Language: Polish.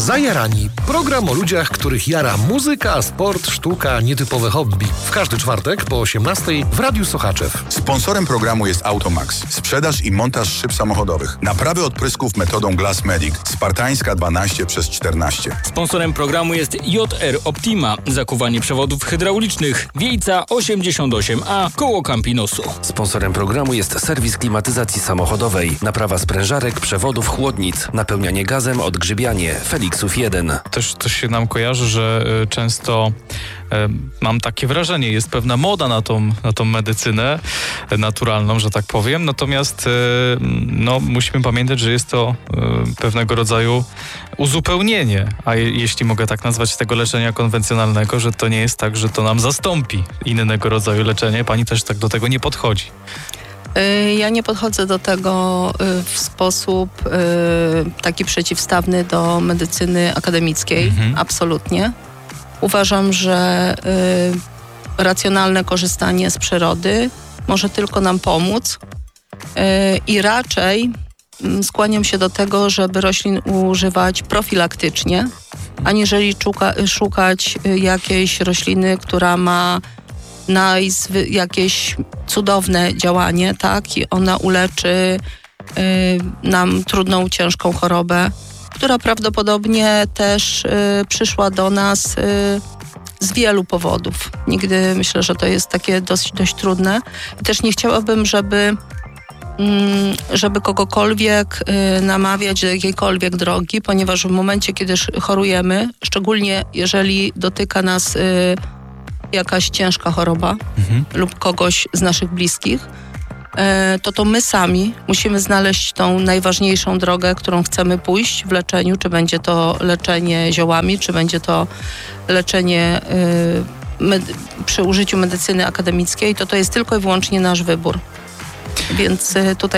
Zajarani. Program o ludziach, których jara muzyka, sport, sztuka, nietypowe hobby. W każdy czwartek po 18:00 w Radiu Sochaczew. Sponsorem programu jest Automax. Sprzedaż i montaż szyb samochodowych. Naprawy odprysków metodą Glass Medic. Spartańska 12/14. Sponsorem programu jest JR Optima. Zakuwanie przewodów hydraulicznych. Wiejca 88A koło Campinosu. Sponsorem programu jest serwis klimatyzacji samochodowej. Naprawa sprężarek, przewodów, chłodnic. Napełnianie gazem, odgrzybianie. Felixów 1. Też to się nam kojarzy, że często mam takie wrażenie, jest pewna moda na tą medycynę naturalną, że tak powiem. Natomiast musimy pamiętać, że jest to pewnego rodzaju uzupełnienie, a jeśli mogę tak nazwać, tego leczenia konwencjonalnego, że to nie jest tak, że to nam zastąpi innego rodzaju leczenie. Pani też tak do tego nie podchodzi. Ja nie podchodzę do tego w sposób taki przeciwstawny do medycyny akademickiej. Absolutnie. Uważam, że racjonalne korzystanie z przyrody może tylko nam pomóc i raczej skłaniam się do tego, żeby roślin używać profilaktycznie, aniżeli szukać jakiejś rośliny, która ma jakieś cudowne działanie, tak? I ona uleczy nam trudną, ciężką chorobę, która prawdopodobnie też przyszła do nas z wielu powodów. Nigdy myślę, że to jest takie dość trudne. I też nie chciałabym, żeby kogokolwiek namawiać do jakiejkolwiek drogi, ponieważ w momencie, kiedy chorujemy, szczególnie jeżeli dotyka nas jakaś ciężka choroba lub kogoś z naszych bliskich, to my sami musimy znaleźć tą najważniejszą drogę, którą chcemy pójść w leczeniu, czy będzie to leczenie ziołami, czy będzie to leczenie przy użyciu medycyny akademickiej, to jest tylko i wyłącznie nasz wybór. Więc tutaj